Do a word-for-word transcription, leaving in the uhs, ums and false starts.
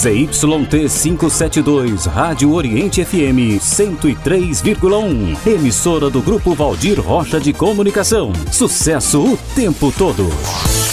Z Y T quinhentos e setenta e dois, Rádio Oriente F M cento e três vírgula um. Emissora do Grupo Valdir Rocha de Comunicação. Sucesso o tempo todo.